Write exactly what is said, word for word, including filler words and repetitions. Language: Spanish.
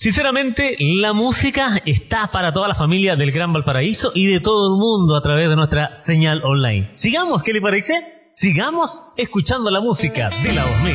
Sinceramente, la música está para toda la familia del Gran Valparaíso y de todo el mundo a través de nuestra señal online. Sigamos, ¿qué le parece? Sigamos escuchando la música de la dos mil.